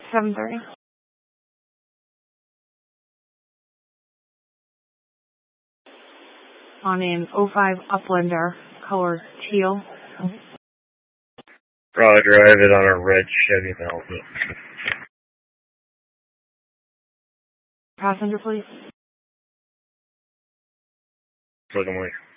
7:30. On an 05 Uplander, color teal. Roger, I have it on a red Chevy Malibu. Passenger, please. Looking like